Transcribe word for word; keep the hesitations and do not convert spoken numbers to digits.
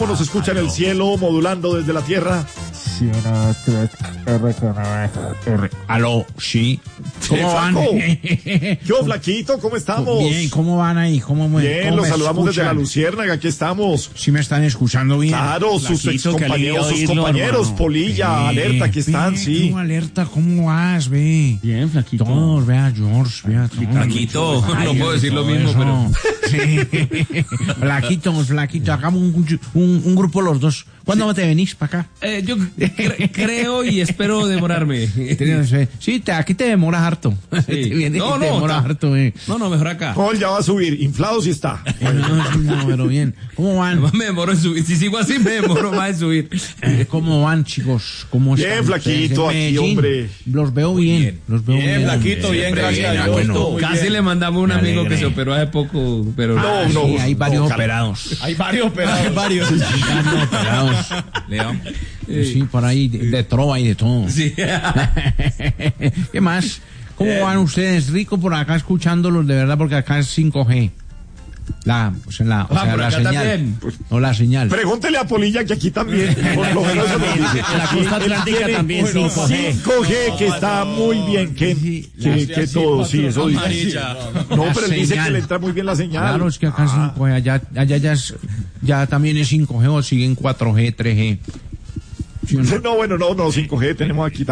Nos escucha en el cielo, modulando desde la tierra. Sí, uno, tres, R, R. Aló, sí. ¿Cómo Eh, van? Flaco. Yo, Flaquito, ¿cómo estamos? Bien, ¿cómo van ahí? ¿Cómo me, Bien, cómo los me saludamos desde la escuchan? Luciérnaga, aquí estamos. ¿Sí me están escuchando bien? Claro, sus ex Flaquito, qué compañeros, sus alegría oírlo, compañeros, hermano. Polilla, Eh, alerta, aquí están, ve, sí. tú, alerta, ¿cómo vas, ve? Bien, Flaquito. Todos, vea, George, vea, todos. Flaquito, no Ay, puedo decir lo todo mismo, eso. pero... Sí. Flaquito, flaquito, hagamos un, un, un grupo los dos. ¿Cuándo te venís para acá? Eh, yo cre- creo y espero demorarme. Sí, te, aquí te demoras harto. Te vienes No, y te no, demoras ta- harto, eh. No, no, mejor acá. Paul ya va a subir, inflado sí está. No, no, no, pero bien. ¿Cómo van? Además me demoro en subir. Si sigo así, me demoro más en subir. Eh, ¿Cómo van, chicos? ¿Cómo Bien, están Flaquito, ustedes en aquí, Medellín? hombre. Los veo bien. Los veo bien. Bien, Flaquito, bien, Siempre gracias bien, a ah, Dios. bueno. todo muy Casi bien. le mandamos a un Me amigo alegré. que se operó hace poco, pero No, Ah, no, sí, hay varios no, Carlos. operados. Hay varios operados. varios. Hay varios operados. León. Sí, por ahí, de, de trova y de todo. Sí. ¿Qué más? ¿Cómo van ustedes? Rico por acá escuchándolos, de verdad, porque acá es cinco G. La, o sea, la, o Ah, sea, por la acá señal. también. No la señal. Pregúntele a Polilla que aquí también, por lo menos se lo dice. En la costa Él atlántica tiene también cinco G. cinco G, que está muy bien, que, que, que todo, sí, eso dice. Amarilla. No, pero él dice señal. que le entra muy bien la señal. Claro, es que acá es Ah. cinco G, allá, allá ya, es, ya también es cinco G o siguen cuatro G, tres G. ¿Sí o no? No, bueno, no, no, cinco G tenemos aquí